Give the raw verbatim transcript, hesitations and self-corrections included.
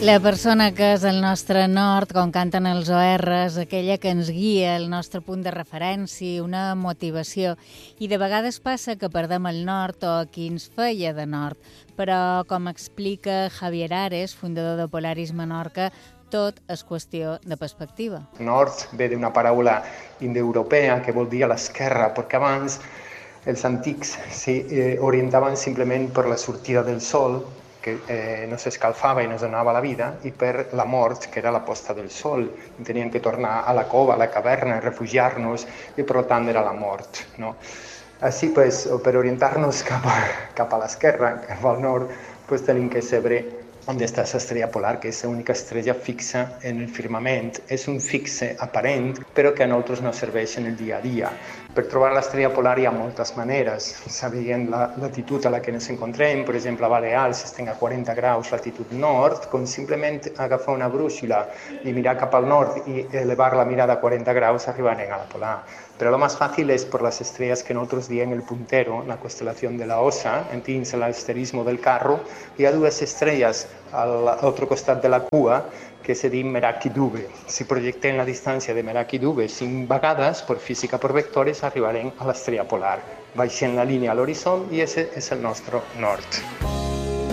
La persona que és el nostre nord, com canten els O Rs, aquella que ens guia, el nostre punt de referència, una motivació. I de vegades passa que perdem el nord o qui ens feia de nord. Però, com explica Javier Ares, fundador de Polaris Menorca, tot és qüestió de perspectiva. Nord ve d'una paraula indoeuropea que vol dir a l'esquerra, perquè abans els antics s'orientaven simplement per la sortida del sol, que eh, no s'escalfava i no es donava la vida, i per la mort, que era la posta del sol. I tenien que tornar a la cova, a la caverna, refugiar-nos, i per tant era la mort. No? Així, pues, per orientar-nos cap a, cap a l'esquerra, cap al nord, pues, tenim que saber on està l'estrella polar, que és l'única estrella fixa en el firmament. És un fixe aparent, però que a nosaltres no serveix en el dia a dia. Per trobar l'estrella polar hi ha moltes maneres, sabent la latitud a la que ens encontrem. Per exemple, a Balears estem a quaranta graus latitud nord, com simplement agafar una brúixola i mirar cap al nord i elevar la mirada a quaranta graus arribarem a la polar. Però el més fàcil és per les estrelles que nosaltres diem el puntero, la constelació de la Osa, dins l'asterismo del carro. Hi ha dues estrelles a l'altre costat de la cua que se diu Meraki Dube. Si projectem la distància de Meraki Dube cinc vegades, per física per vectores, arribarem a l'estrella polar. Baixem la línia a l'horitzó i aquest és el nostre nord.